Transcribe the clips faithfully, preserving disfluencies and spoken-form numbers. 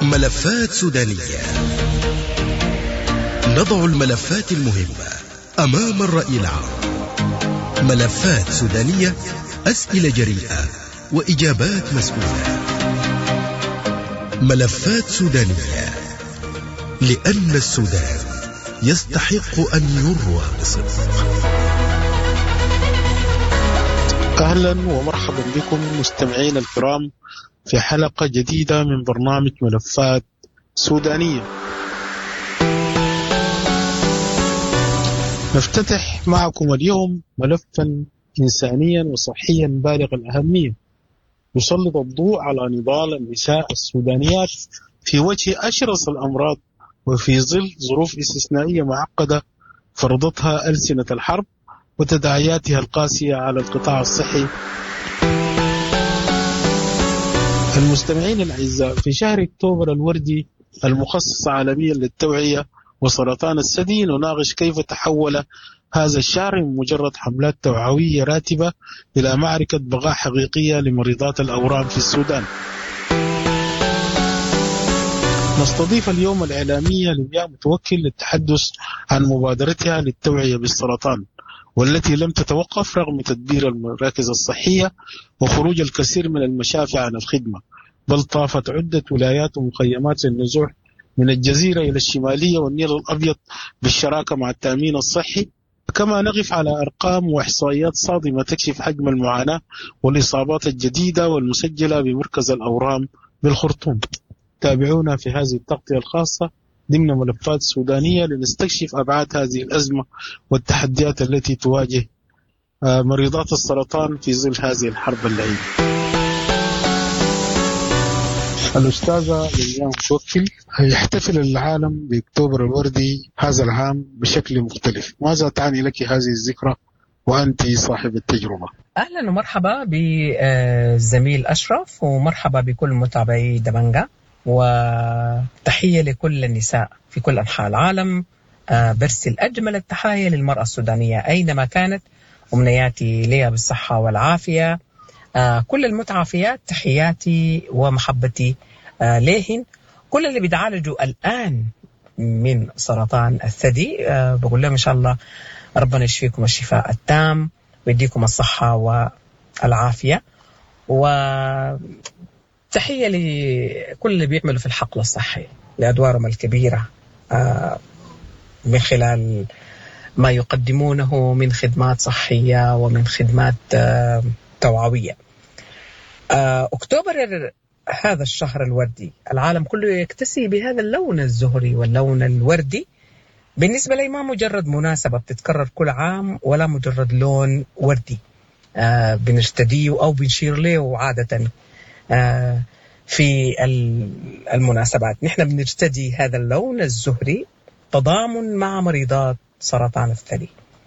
ملفات سودانية. نضع الملفات المهمة أمام الرأي العام. ملفات سودانية، أسئلة جريئة وإجابات مسؤولة. ملفات سودانية، لأن السودان يستحق أن يروى بصدق. أهلا ومرحبا بكم مستمعين الكرام في حلقة جديدة من برنامج ملفات سودانية. نفتتح معكم اليوم ملفا إنسانيا وصحيا بالغ الأهمية يسلط الضوء على نضال النساء السودانيات في وجه أشرس الأمراض وفي ظل ظروف استثنائية معقدة فرضتها ألسنة الحرب وتداعياتها القاسية على القطاع الصحي. المستمعين الأعزاء، في شهر أكتوبر الوردي المخصص عالميا للتوعية وسرطان الثدي نناقش كيف تحول هذا الشهر من مجرد حملات توعوية راتبة إلى معركة بقاء حقيقية لمريضات الأورام في السودان. نستضيف اليوم الإعلامية لمياء متوكل للتحدث عن مبادرتها للتوعية بالسرطان، والتي لم تتوقف رغم تدبير المراكز الصحية وخروج الكثير من المشافي عن الخدمة، بل طافت عدة ولايات ومخيمات النزوح من الجزيرة إلى الشمالية والنيل الأبيض بالشراكة مع التأمين الصحي. كما نقف على أرقام وإحصائيات صادمة تكشف حجم المعاناة والإصابات الجديدة والمسجلة بمركز الأورام بالخرطوم. تابعونا في هذه التغطية الخاصة ضمن ملفات سودانية لنستكشف أبعاد هذه الأزمة والتحديات التي تواجه مريضات السرطان في ظل هذه الحرب اللعينة. الأستاذة مياء متوكل، يحتفل العالم بأكتوبر الوردي هذا العام بشكل مختلف، ماذا تعني لك هذه الذكرى وأنت صاحب التجربة؟ أهلا ومرحبا بالزميل أشرف، ومرحبا بكل متابعي دبنجا، وتحية لكل النساء في كل أنحاء العالم. برسل أجمل التحايا للمرأة السودانية أينما كانت، أمنياتي لها بالصحة والعافية. كل المتعافيات تحياتي ومحبتي لهن. كل اللي بيتعالجوا الآن من سرطان الثدي بقول لهم إن شاء الله ربنا يشفيكم الشفاء التام ويديكم الصحة والعافية. وتحية لكل اللي بيعملوا في الحقل الصحي لأدوارهم الكبيرة من خلال ما يقدمونه من خدمات صحية ومن خدمات توعوية. أكتوبر هذا الشهر الوردي العالم كله يكتسي بهذا اللون الزهري واللون الوردي. بالنسبة لي ما مجرد مناسبة بتتكرر كل عام ولا مجرد لون وردي آه بنرتديه أو بنشير له عادة آه في المناسبات. نحن بنرتدي هذا اللون الزهري تضامن مع مريضات سرطان الثدي.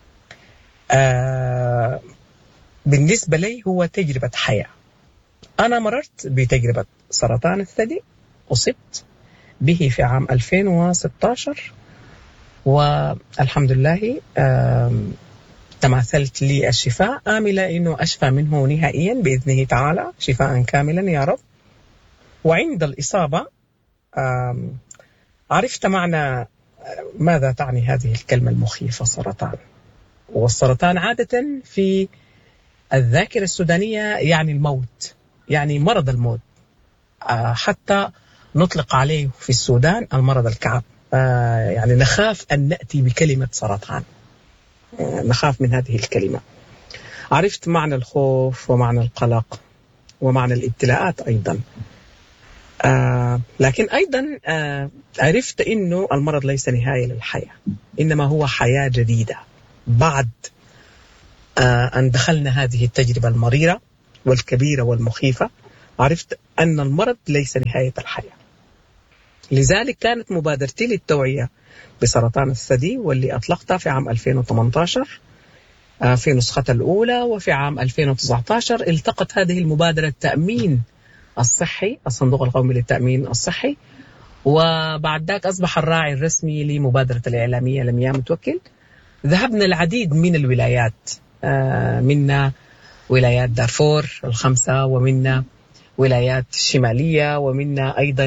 آه بالنسبة لي هو تجربة حياة. أنا مررت بتجربة سرطان الثدي، أصبت به في عام ألفين وستة عشر، والحمد لله تماثلت لي الشفاء، آملة إنه أشفى منه نهائيا بإذنه تعالى شفاء كاملا يا رب. وعند الإصابة عرفت معنى ماذا تعني هذه الكلمة المخيفة سرطان. والسرطان عادة في الذاكرة السودانية يعني الموت، يعني مرض الموت، حتى نطلق عليه في السودان المرض الكعب. يعني نخاف أن نأتي بكلمة سرطان، نخاف من هذه الكلمة. عرفت معنى الخوف ومعنى القلق ومعنى الابتلاءات أيضا. آه لكن أيضا آه عرفت إنه المرض ليس نهاية للحياة، إنما هو حياة جديدة بعد آه أن دخلنا هذه التجربة المريرة والكبيرة والمخيفة. عرفت أن المرض ليس نهاية الحياة. لذلك كانت مبادرتي للتوعية بسرطان الثدي واللي أطلقتها في عام ألفين وثمانية عشر في نسختها الأولى، وفي عام ألفين وتسعة عشر التقت هذه المبادرة التأمين الصحي، الصندوق القومي للتأمين الصحي، وبعد ذلك أصبح الراعي الرسمي لمبادرة الإعلامية لمياء متوكل. ذهبنا العديد من الولايات، منا ولايات دارفور الخمسة، ومنا ولايات شمالية، ومنا أيضا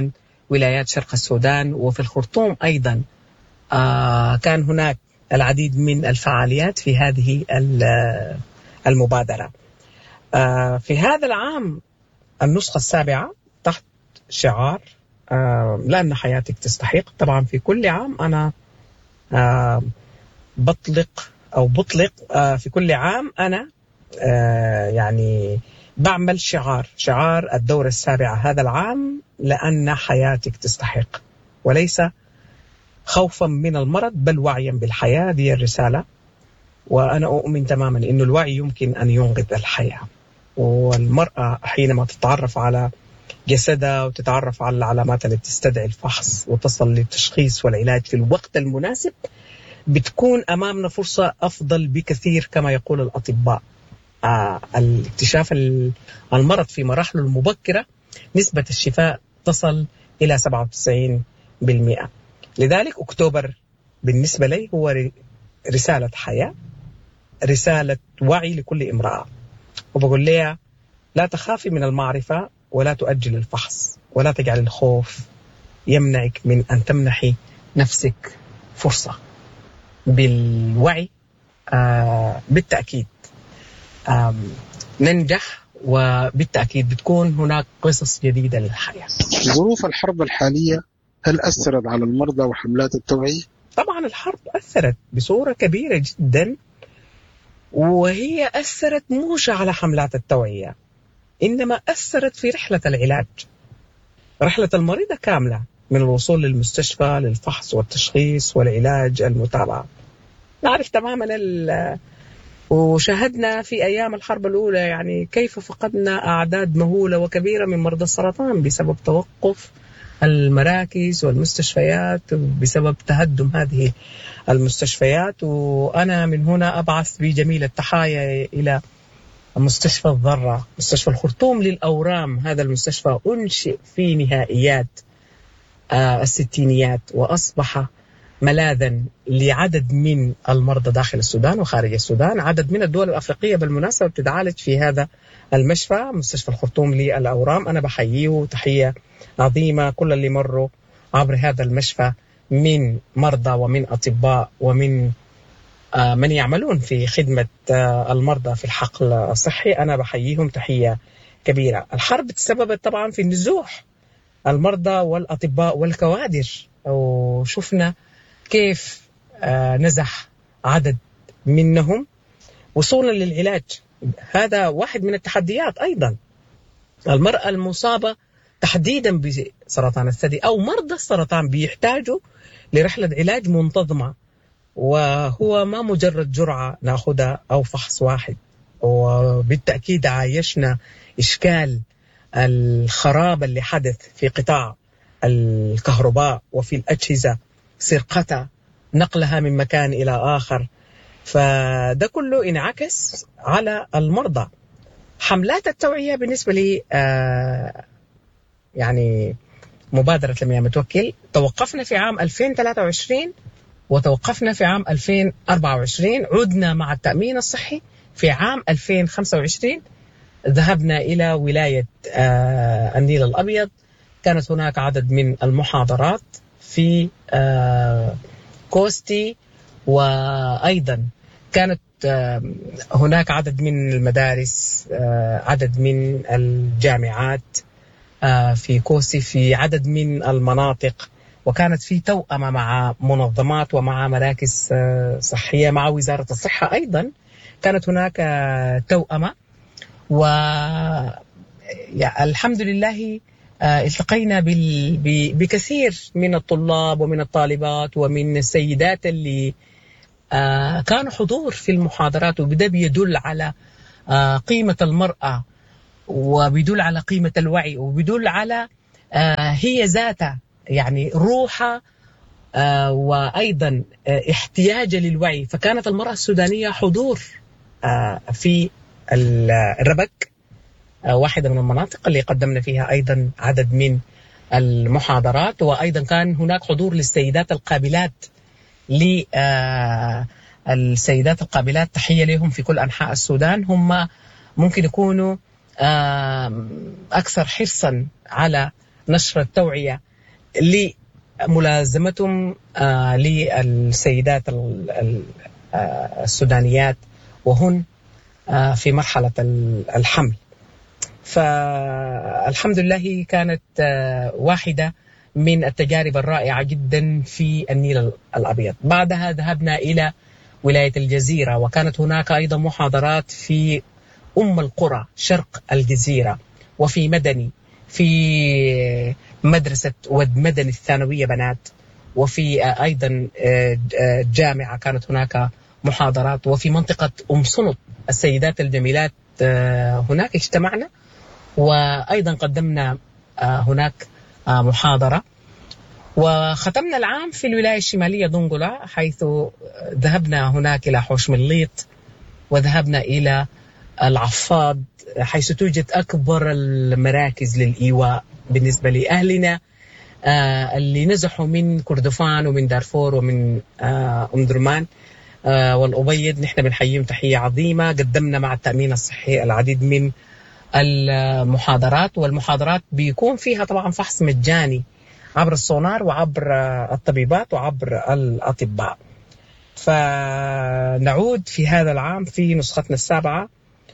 ولايات شرق السودان وفي الخرطوم أيضا آه كان هناك العديد من الفعاليات في هذه المبادرة. آه في هذا العام النسخة السابعة تحت شعار آه لأن حياتك تستحق. طبعا في كل عام أنا آه بطلق أو بطلق آه في كل عام أنا آه يعني بعمل شعار شعار الدورة السابعة هذا العام لأن حياتك تستحق، وليس خوفا من المرض بل وعيا بالحياة. دي الرسالة، وأنا أؤمن تماما أن الوعي يمكن أن ينقذ الحياة. والمرأة حينما تتعرف على جسدها وتتعرف على العلامات التي تستدعي الفحص وتصل للتشخيص والعلاج في الوقت المناسب بتكون أمامنا فرصة أفضل بكثير. كما يقول الأطباء آه الاكتشاف المرض في مراحله المبكرة نسبة الشفاء تصل إلى سبعة وتسعين بالمئة. لذلك أكتوبر بالنسبة لي هو رسالة حياة، رسالة وعي لكل امرأة. وبقول لها لا تخافي من المعرفة ولا تؤجل الفحص ولا تجعل الخوف يمنعك من أن تمنحي نفسك فرصة. بالوعي آه بالتأكيد آه ننجح، وبالتأكيد بتكون هناك قصص جديدة للحياة. ظروف الحرب الحالية هل أثرت على المرضى وحملات التوعية؟ طبعا الحرب أثرت بصورة كبيرة جدا، وهي أثرت مش على حملات التوعية إنما أثرت في رحلة العلاج، رحلة المريضة كاملة من الوصول للمستشفى للفحص والتشخيص والعلاج المتابعة. نعرف تماما وشاهدنا في أيام الحرب الأولى يعني كيف فقدنا أعداد مهولة وكبيرة من مرضى السرطان بسبب توقف المراكز والمستشفيات بسبب تهدم هذه المستشفيات. وأنا من هنا أبعث بجميل التحايا إلى مستشفى الذرة، مستشفى الخرطوم للأورام. هذا المستشفى أنشئ في نهائيات آه الستينيات وأصبح ملاذا لعدد من المرضى داخل السودان وخارج السودان. عدد من الدول الأفريقية بالمناسبة بتتعالج في هذا المشفى، مستشفى الخرطوم للأورام. أنا بحييه تحية عظيمة كل اللي مروا عبر هذا المشفى من مرضى ومن أطباء ومن آه من يعملون في خدمة آه المرضى في الحقل الصحي. أنا بحييهم تحية كبيرة. الحرب تسببت طبعا في نزوح المرضى والأطباء والكوادر، وشفنا كيف آه نزح عدد منهم وصولا للعلاج. هذا واحد من التحديات. أيضا المرأة المصابة تحديدا بسرطان الثدي أو مرضى السرطان بيحتاجوا لرحلة علاج منتظمة، وهو ما مجرد جرعة نأخذها أو فحص واحد. وبالتأكيد عايشنا إشكال الخراب اللي حدث في قطاع الكهرباء وفي الأجهزة، سرقتها، نقلها من مكان إلى آخر. فده كله انعكس على المرضى. حملات التوعية بالنسبة لي آه يعني مبادرة لم يتوكل توقفنا في عام ألفين وثلاثة وعشرين وتوقفنا في عام ألفين وأربعة وعشرين. عدنا مع التأمين الصحي في عام ألفين وخمسة وعشرين. ذهبنا إلى ولاية آه النيل الأبيض. كانت هناك عدد من المحاضرات في آه كوستي، وأيضا كانت آه هناك عدد من المدارس، آه عدد من الجامعات آه في كوستي، في عدد من المناطق. وكانت في توأمة مع منظمات ومع مراكز آه صحية مع وزارة الصحة. أيضا كانت هناك آه توأمة، والحمد لله التقينا بكثير من الطلاب ومن الطالبات ومن السيدات اللي كانوا حضور في المحاضرات. وبده بيدل على قيمة المرأة، وبيدل على قيمة الوعي، وبيدل على هي ذاتها يعني روحها وأيضا احتياجها للوعي. فكانت المرأة السودانية حضور في الربك، واحدة من المناطق اللي قدمنا فيها أيضا عدد من المحاضرات. وأيضا كان هناك حضور للسيدات القابلات، للسيدات القابلات تحية لهم في كل أنحاء السودان. هم ممكن يكونوا أكثر حرصا على نشر التوعية لملازمتهم آه للسيدات السودانيات وهن آه في مرحلة الحمل. فالحمد لله كانت آه واحدة من التجارب الرائعة جدا في النيل الأبيض. بعدها ذهبنا إلى ولاية الجزيرة، وكانت هناك أيضا محاضرات في أم القرى شرق الجزيرة، وفي مدني في مدرسة ود مدني الثانوية بنات، وفي أيضا جامعة كانت هناك محاضرات، وفي منطقة أم صنط السيدات الجميلات هناك اجتمعنا، وأيضا قدمنا هناك محاضرة. وختمنا العام في الولاية الشمالية دنقلة، حيث ذهبنا هناك إلى حوش مليط، وذهبنا إلى العفاض حيث توجد أكبر المراكز للإيواء بالنسبة لأهلنا آه اللي نزحوا من كردفان ومن دارفور ومن آه أم درمان آه والأبيض. نحن بنحييهم تحية عظيمة. قدمنا مع التأمين الصحي العديد من المحاضرات، والمحاضرات بيكون فيها طبعا فحص مجاني عبر السونار وعبر الطبيبات وعبر الأطباء. فنعود في هذا العام في نسختنا السابعة،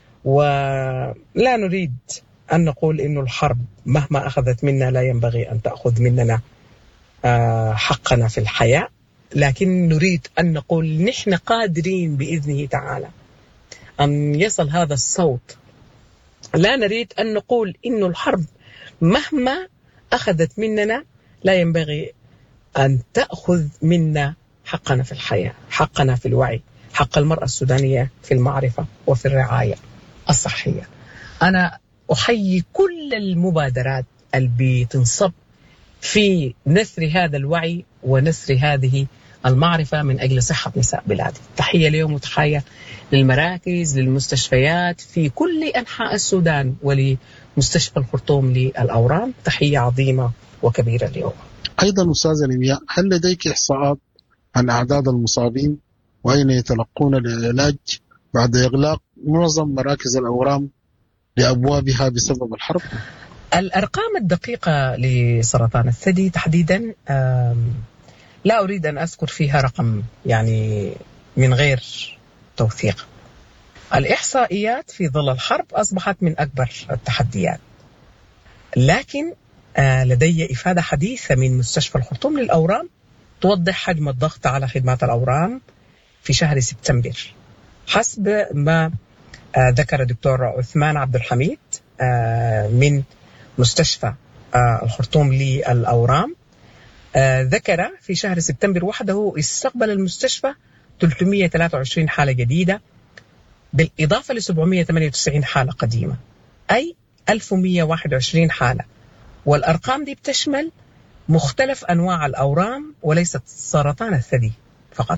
ولا نريد أن نقول إنه الحرب مهما أخذت منا لا ينبغي أن تأخذ مننا حقنا في الحياة، لكن نريد أن نقول نحن قادرين بإذنه تعالى أن يصل هذا الصوت. لا نريد أن نقول إنه الحرب مهما أخذت مننا لا ينبغي أن تأخذ منا حقنا في الحياة، حقنا في الوعي، حق المرأة السودانية في المعرفة وفي الرعاية الصحية. أنا أحيي كل المبادرات اللي بتنصب في نثر هذا الوعي ونثر هذه المعرفة من أجل صحة نساء بلادي. تحية اليوم وتحية للمراكز للمستشفيات في كل أنحاء السودان ولمستشفى الخرطوم للأورام. تحية عظيمة وكبيرة اليوم. أيضا أستاذة نيمياء، هل لديك إحصاءات عن أعداد المصابين وأين يتلقون العلاج بعد إغلاق معظم مراكز الأورام لأبوابها بسبب الحرب؟ الأرقام الدقيقة لسرطان الثدي تحديدا لا أريد أن أذكر فيها رقم يعني من غير توثيق. الإحصائيات في ظل الحرب أصبحت من أكبر التحديات، لكن لدي إفادة حديثة من مستشفى الخرطوم للأورام توضح حجم الضغط على خدمات الأورام في شهر سبتمبر. حسب ما ذكر دكتور عثمان عبد الحميد من مستشفى الخرطوم للأورام، ذكر في شهر سبتمبر وحده استقبل المستشفى ثلاثمئة وثلاثة وعشرين حالة جديدة بالإضافة ل سبعمئة وثمانية وتسعين حالة قديمة، أي ألف ومئة وواحد وعشرين حالة. والأرقام دي بتشمل مختلف أنواع الأورام وليست سرطان الثدي فقط.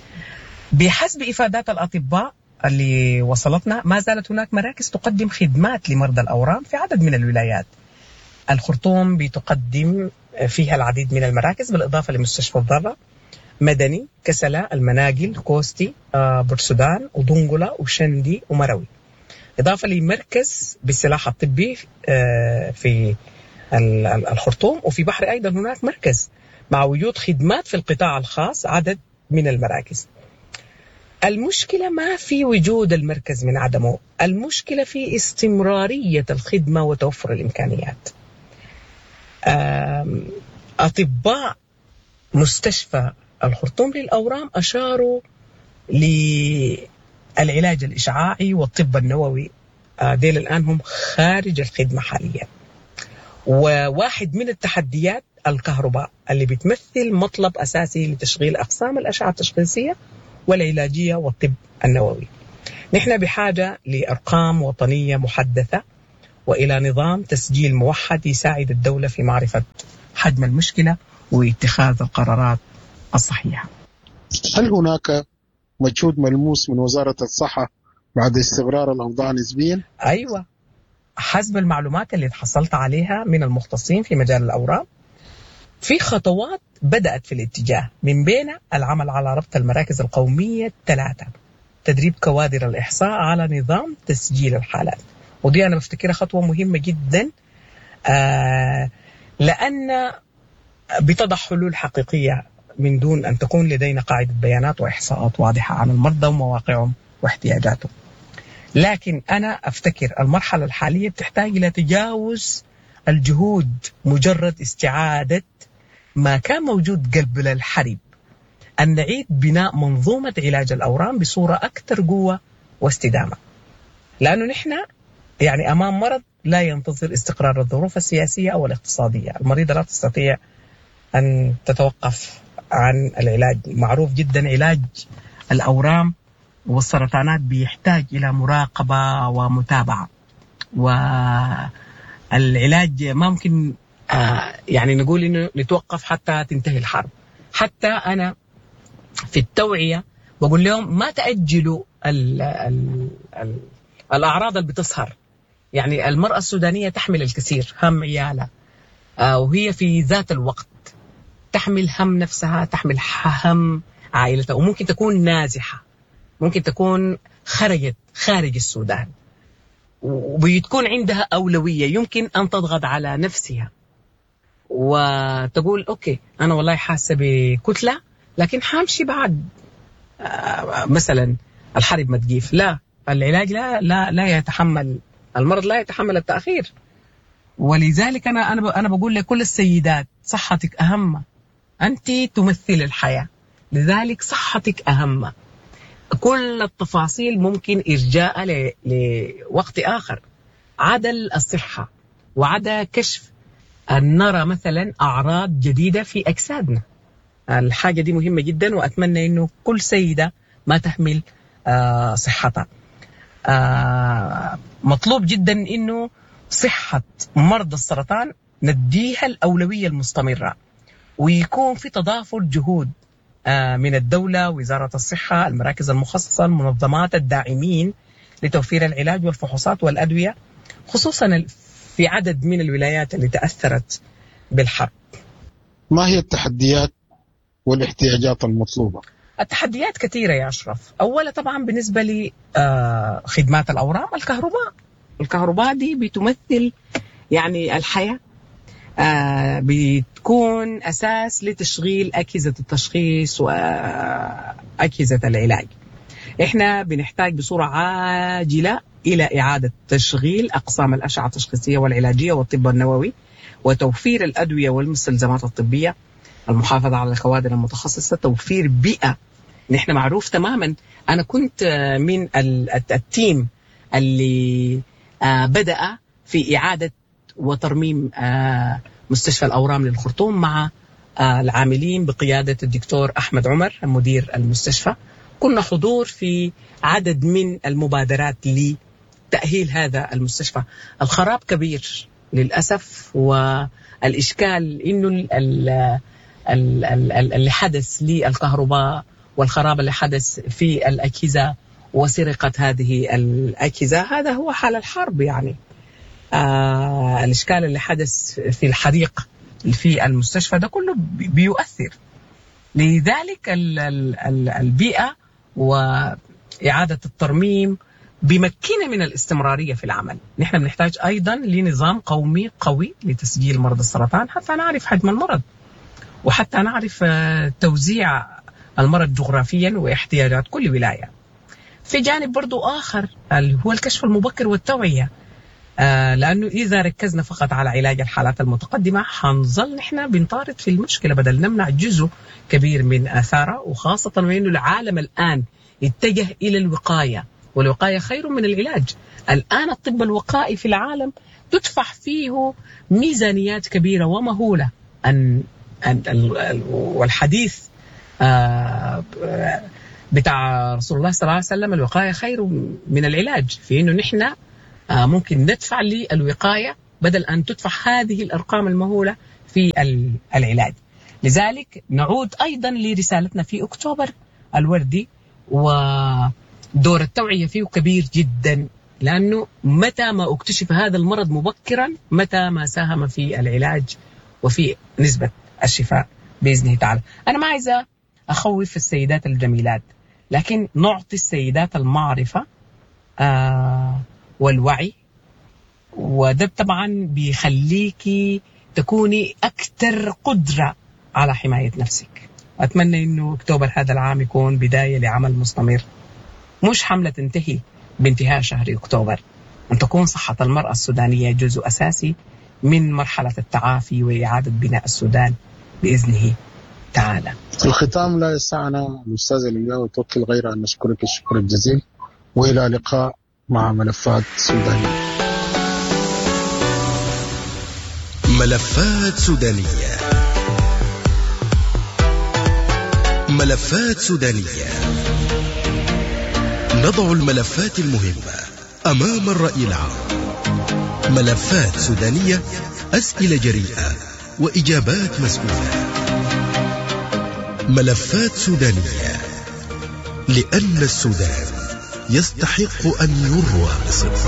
بحسب إفادات الأطباء اللي وصلتنا، ما زالت هناك مراكز تقدم خدمات لمرضى الأورام في عدد من الولايات. الخرطوم بتقدم فيها العديد من المراكز بالإضافة لمستشفى الضرة، مدني، كسلا، المناقل، كوستي، برسودان ودنقلة وشندي ومروي، إضافة لمركز بالسلاح الطبي في الخرطوم. وفي بحر أيضا هناك مركز مع وجود خدمات في القطاع الخاص عدد من المراكز. المشكلة ما في وجود المركز من عدمه، المشكلة في استمرارية الخدمة وتوفر الإمكانيات. أطباء مستشفى الخرطوم للأورام أشاروا للعلاج الإشعاعي والطب النووي، ديل الآن هم خارج الخدمة حاليا. وواحد من التحديات الكهرباء اللي بتمثل مطلب أساسي لتشغيل أقسام الأشعة التشخيصية والعلاجية والطب النووي. نحن بحاجة لأرقام وطنية محدثة وإلى نظام تسجيل موحد يساعد الدولة في معرفة حجم المشكلة واتخاذ القرارات الصحيحة. هل هناك مجهود ملموس من وزارة الصحة بعد استقرار الأوضاع نسبيا؟ أيوة، حسب المعلومات اللي تحصلت عليها من المختصين في مجال الأورام، في خطوات بدأت في الاتجاه، من بين العمل على ربط المراكز القومية الثلاثة، تدريب كوادر الإحصاء على نظام تسجيل الحالات. ودي أنا بفتكرها خطوة مهمة جدا، آه لأن بتضع حلول حقيقية من دون أن تكون لدينا قاعدة بيانات وإحصاءات واضحة عن المرضى ومواقعهم واحتياجاتهم. لكن أنا أفتكر المرحلة الحالية بتحتاج إلى تجاوز الجهود مجرد استعادة ما كان موجود قبل الحرب، أن نعيد بناء منظومة علاج الأورام بصورة أكثر قوة واستدامة، لأنه نحن يعني أمام مرض لا ينتظر استقرار الظروف السياسية أو الاقتصادية. المريضة لا تستطيع أن تتوقف عن العلاج. معروف جدا علاج الأورام والسرطانات بيحتاج إلى مراقبة ومتابعة، والعلاج ما ممكن آه يعني نقول إنه نتوقف حتى تنتهي الحرب. حتى أنا في التوعية بقول لهم ما تأجلوا ال ال ال الأعراض اللي بتظهر. يعني المرأة السودانية تحمل الكثير، هم عيالها آه وهي في ذات الوقت تحمل هم نفسها، تحمل هم عائلتها، وممكن تكون نازحة، ممكن تكون خرجت خارج السودان وبتكون عندها أولوية، يمكن أن تضغط على نفسها وتقول أوكي أنا والله حاسة بكتلة لكن حامشي بعد آه مثلا الحرب ما تجيف. لا، العلاج لا لا لا يتحمل، المرض لا يتحمل التأخير. ولذلك أنا أنا أنا بقول لكل السيدات صحتك أهم، أنت تمثل الحياة، لذلك صحتك أهم. كل التفاصيل ممكن إرجاء لوقت آخر. عدا الصحة وعدا كشف أن نرى مثلا أعراض جديدة في أجسادنا، الحاجة دي مهمة جدا، وأتمنى أنه كل سيدة ما تهمل آه صحتها. آه مطلوب جدا أنه صحة مرضى السرطان نديها الأولوية المستمرة، ويكون في تضافر جهود آه من الدولة، وزارة الصحة، المراكز المخصصة، المنظمات الداعمين لتوفير العلاج والفحوصات والأدوية، خصوصا في عدد من الولايات اللي تأثرت بالحرب. ما هي التحديات والاحتياجات المطلوبة؟ التحديات كثيرة يا أشرف. أولا طبعا بالنسبة لخدمات الأورام، الكهرباء الكهرباء دي بتمثل يعني الحياة، آه بتكون أساس لتشغيل أجهزة التشخيص وأجهزة العلاج. إحنا بنحتاج بصورة عاجلة إلى إعادة تشغيل أقسام الأشعة التشخيصية والعلاجية والطب النووي، وتوفير الأدوية والمستلزمات الطبية، المحافظة على الكوادر المتخصصة، توفير بيئة. نحن معروف تماما، أنا كنت من التيم اللي بدأ في إعادة وترميم مستشفى الأورام للخرطوم مع العاملين بقيادة الدكتور أحمد عمر مدير المستشفى. كنا حضور في عدد من المبادرات لتأهيل هذا المستشفى. الخراب كبير للأسف، والإشكال إنه اللي حدث للكهرباء والخراب اللي حدث في الأجهزة وسرقة هذه الأجهزة هذا هو حال الحرب. يعني آه الإشكال اللي حدث في الحريق في المستشفى ده كله بيؤثر. لذلك ال ال البيئة وإعادة الترميم بمكنة من الاستمرارية في العمل. نحن بنحتاج أيضا لنظام قومي قوي لتسجيل مرضى السرطان حتى نعرف حجم المرض، وحتى نعرف توزيع المرض جغرافيا واحتياجات كل ولاية. في جانب برضو آخر هو الكشف المبكر والتوعية، آه لأنه إذا ركزنا فقط على علاج الحالات المتقدمة حنظل نحن بنطارد في المشكلة بدل نمنع جزء كبير من آثارها، وخاصة وإنه العالم الآن اتجه إلى الوقاية، والوقاية خير من العلاج. الآن الطب الوقائي في العالم تدفع فيه ميزانيات كبيرة ومهولة. أن والحديث آه بتاع رسول الله صلى الله عليه وسلم الوقاية خير من العلاج، في إنه نحن آه ممكن ندفع للوقاية بدل أن تدفع هذه الأرقام المهولة في العلاج. لذلك نعود أيضا لرسالتنا في أكتوبر الوردي، ودور التوعية فيه كبير جدا، لأنه متى ما اكتشف هذا المرض مبكرا متى ما ساهم في العلاج وفي نسبة الشفاء بإذنه تعالى. أنا ما عايزة أخوف السيدات الجميلات، لكن نعطي السيدات المعرفة آه والوعي، وده طبعا بيخليكي تكوني أكثر قدرة على حماية نفسك. أتمنى أنه أكتوبر هذا العام يكون بداية لعمل مستمر، مش حملة تنتهي بانتهاء شهر أكتوبر، أن تكون صحة المرأة السودانية جزء أساسي من مرحلة التعافي وإعادة بناء السودان بإذنه تعالى. الختام لا يسعنا الأستاذة لمياء وتوكل غير أن نشكرك الشكر الجزيل، وإلى لقاء مع ملفات سودانية. ملفات سودانية. ملفات سودانية، نضع الملفات المهمة أمام الرأي العام. ملفات سودانية، أسئلة جريئة وإجابات مسؤولة. ملفات سودانية، لأن السودان يستحق أن يروى بصدق.